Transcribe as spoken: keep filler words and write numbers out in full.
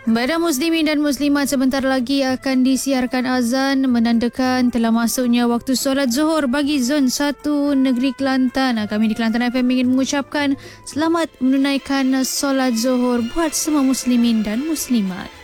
Pada muslimin dan muslimat, sebentar lagi akan disiarkan azan menandakan telah masuknya waktu solat Zuhur bagi zon satu negeri Kelantan. Kami di Kelantan F M ingin mengucapkan selamat menunaikan solat Zuhur buat semua muslimin dan muslimat.